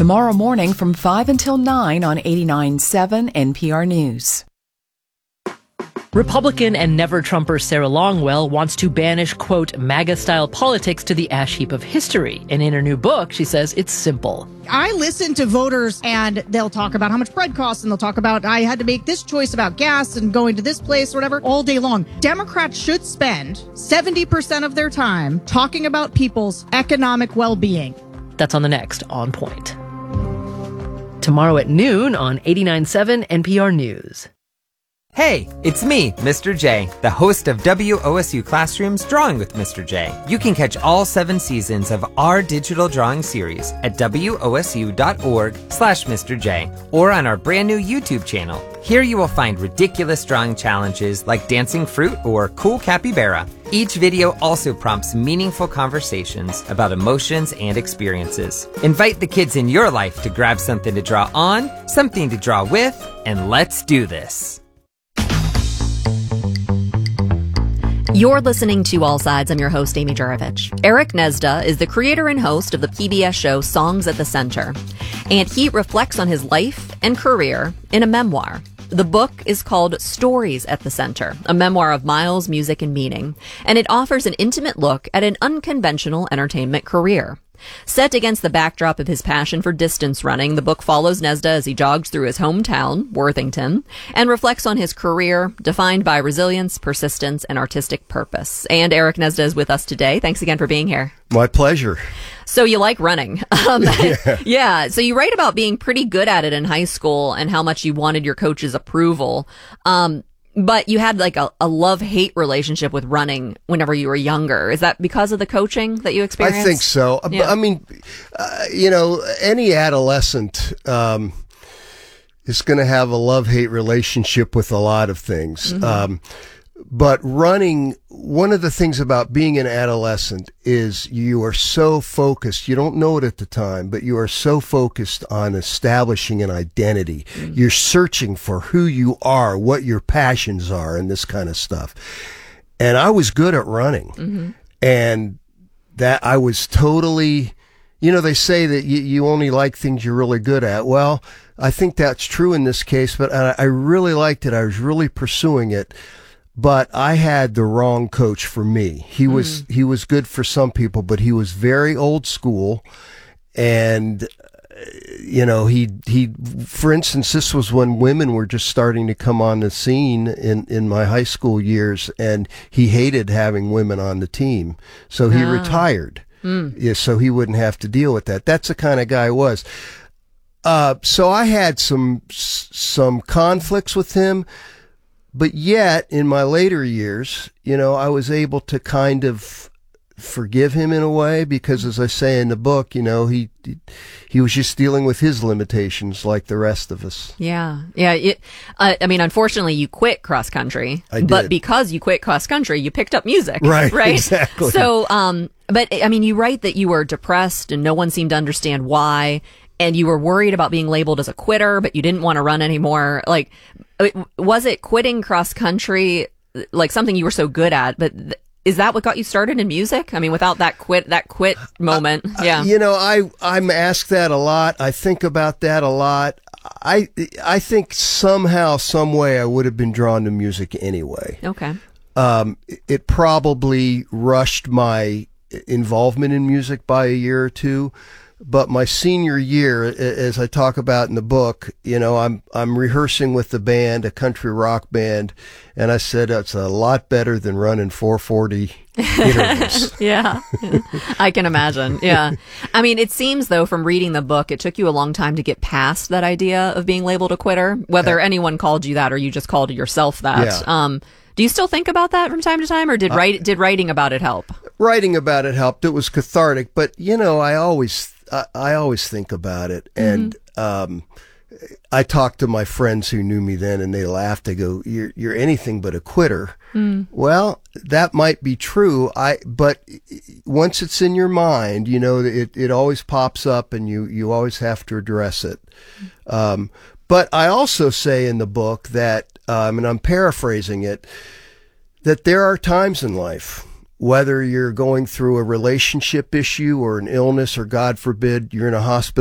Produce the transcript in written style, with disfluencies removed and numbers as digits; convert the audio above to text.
Tomorrow morning from 5 until 9 on 89.7 NPR News. Republican and never-Trumper Sarah Longwell wants to banish, quote, MAGA-style politics to the ash heap of history. And in her new book, she says it's simple. I listen to voters and they'll talk about how much bread costs and they'll talk about I had to make this choice about gas and going to this place or whatever all day long. Democrats should spend 70% of their time talking about people's economic well-being. That's on the next On Point. Tomorrow at noon on 89.7 NPR News. Hey, it's me, Mr. J, the host of WOSU Classroom's Drawing with Mr. J. You can catch all 7 seasons of our digital drawing series at wosu.org/Mr. J or on our brand new YouTube channel. Here you will find ridiculous drawing challenges like dancing fruit or cool capybara. Each video also prompts meaningful conversations about emotions and experiences. Invite the kids in your life to grab something to draw on, something to draw with, and let's do this. You're listening to All Sides. I'm your host, Amy Jurovich. Eric Nesda is the creator and host of the PBS show Songs at the Center, and he reflects on his life and career in a memoir. The book is called Stories at the Center, a memoir of Miles' music and meaning, and it offers an intimate look at an unconventional entertainment career. Set against the backdrop of his passion for distance running, the book follows Nesda as he jogs through his hometown, Worthington, and reflects on his career defined by resilience, persistence, and artistic purpose. And Eric Nesda is with us today. Thanks again for being here. My pleasure. So you like running. Yeah. So you write about being pretty good at it in high school and how much you wanted your coach's approval. But you had like a love-hate relationship with running whenever you were younger. Is that because of the coaching that you experienced? I think so. Yeah. I mean, any adolescent is going to have a love-hate relationship with a lot of things. Mm-hmm. But running, one of the things about being an adolescent is you are so focused. You don't know it at the time, but you are so focused on establishing an identity. Mm-hmm. You're searching for who you are, what your passions are, and this kind of stuff. And I was good at running. Mm-hmm. And that I was totally, they say that you only like things you're really good at. Well, I think that's true in this case, but I really liked it. I was really pursuing it. But I had the wrong coach for me. He was good for some people, but he was very old school. And, he, for instance, this was when women were just starting to come on the scene in my high school years, and he hated having women on the team. So he retired. Yeah, so he wouldn't have to deal with that. That's the kind of guy I was. So I had some conflicts with him. But yet, in my later years, I was able to kind of forgive him in a way because, as I say in the book, he was just dealing with his limitations like the rest of us. Yeah. Unfortunately, you quit cross country. I did. But because you quit cross country, you picked up music. Right? Exactly. So, you write that you were depressed and no one seemed to understand why. And you were worried about being labeled as a quitter, but you didn't want to run anymore. Like, was it quitting cross country, like something you were so good at? But is that what got you started in music? I mean, without that quit moment. Yeah. I'm asked that a lot. I think about that a lot. I think somehow, some way I would have been drawn to music anyway. Okay. It probably rushed my involvement in music by a year or two. But my senior year, as I talk about in the book, I'm rehearsing with the band, a country rock band, and I said it's a lot better than running 440 intervals. Yeah, I can imagine. Yeah. I mean, it seems, though, from reading the book, it took you a long time to get past that idea of being labeled a quitter, whether anyone called you that or you just called yourself that. Yeah. Do you still think about that from time to time, or did writing about it help? Writing about it helped. It was cathartic, but, I always think about it, and I talk to my friends who knew me then, and they laugh. They go, "You're anything but a quitter." Well, that might be true. But once it's in your mind, it always pops up, and you always have to address it. But I also say in the book that, and I'm paraphrasing it, that there are times in life, whether you're going through a relationship issue or an illness, or God forbid, you're in a hospital